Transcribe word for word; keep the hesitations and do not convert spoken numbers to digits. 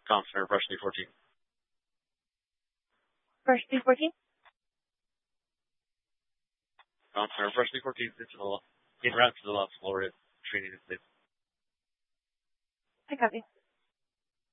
Confirm, brush D fourteen. Brush D fourteen. Confirm, brush D fourteen, into the left. In route to the left, lower it.